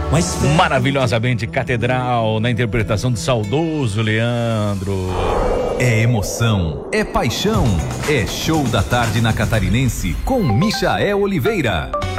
Maravilhosamente catedral na interpretação do saudoso Leandro. É emoção, é paixão, é show da tarde na Catarinense com Michael Oliveira.